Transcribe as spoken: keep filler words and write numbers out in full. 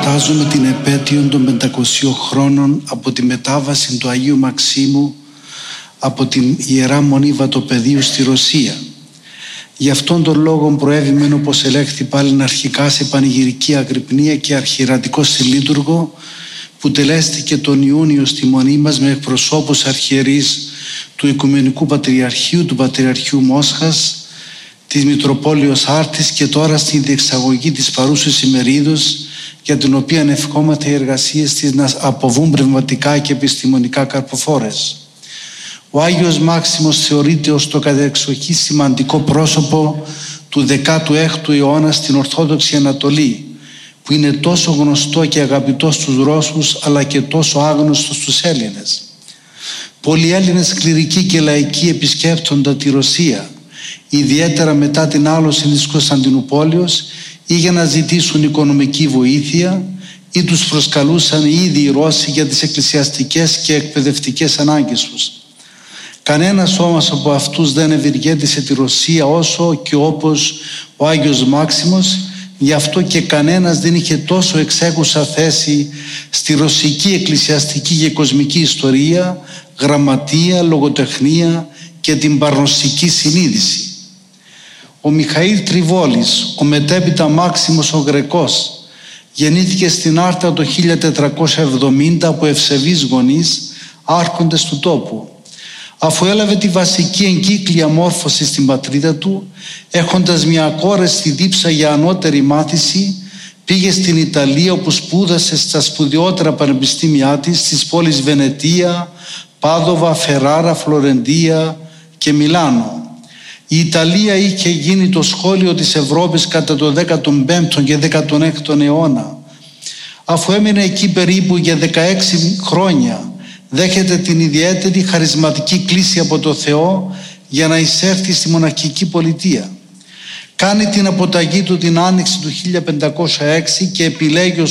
εορτάζουμε την επέτειο των πεντακοσίων χρόνων από τη μετάβαση του Αγίου Μαξίμου από την Ιερά Μονή Βατοπεδίου στη Ρωσία. Γι' αυτόν τον λόγο προέβημεν, όπως ελέγχθη πάλιν αρχικά, σε πανηγυρική αγρυπνία και αρχιερατικό συλλήτουργο που τελέστηκε τον Ιούνιο στη Μονή μας με εκπροσώπους αρχιερείς του Οικουμενικού Πατριαρχείου, του Πατριαρχείου Μόσχας, της Μητροπόλεως Άρτης και τώρα στην διεξαγωγή της παρούσης ημερίδος, για την οποία ευχόμαστε οι εργασίες της να αποβούν πνευματικά και επιστημονικά καρποφόρες. Ο Άγιος Μάξιμος θεωρείται ως το κατεξοχή σημαντικό πρόσωπο του δέκατου έκτου αιώνα στην Ορθόδοξη Ανατολή, που είναι τόσο γνωστό και αγαπητό στους Ρώσους αλλά και τόσο άγνωστο στους Έλληνες. Πολλοί Έλληνες κληρικοί και λαϊκοί επισκέπτοντα τη Ρωσία, ιδιαίτερα μετά την άλωση της Κωνσταντινούπολης, ή για να ζητήσουν οικονομική βοήθεια, ή τους προσκαλούσαν οι ίδιοι οι Ρώσοι για τις εκκλησιαστικές και εκπαιδευτικές ανάγκες τους. Κανένας όμως από αυτούς δεν ευηργέτησε τη Ρωσία όσο και όπως ο Άγιος Μάξιμος, γι' αυτό και κανένας δεν είχε τόσο εξέχουσα θέση στη ρωσική εκκλησιαστική και κοσμική ιστορία, γραμματεία, λογοτεχνία και την παρνοσική συνείδηση. Ο Μιχαήλ Τριβόλης, ο μετέπειτα Μάξιμος ο Γρεκός, γεννήθηκε στην Άρτα το χίλια τετρακόσια εβδομήντα από ευσεβείς γονείς, άρχοντες του τόπου. Αφού έλαβε τη βασική εγκύκλια μόρφωση στην πατρίδα του, έχοντας μια κόρεστη δίψα για ανώτερη μάθηση, πήγε στην Ιταλία, όπου σπούδασε στα σπουδαιότερα πανεπιστήμια της, στις πόλεις Βενετία, Πάδοβα, Φεράρα, Φλωρεντία και Μιλάνο. Η Ιταλία είχε γίνει το σχόλιο της Ευρώπης κατά το δέκατον πέμπτο και δέκατον έκτο αιώνα. Αφού έμεινε εκεί περίπου για δεκαέξι χρόνια, δέχεται την ιδιαίτερη χαρισματική κλίση από το Θεό για να εισέρθει στη μοναχική πολιτεία. Κάνει την αποταγή του την άνοιξη του χίλια πεντακόσια έξι και επιλέγει ως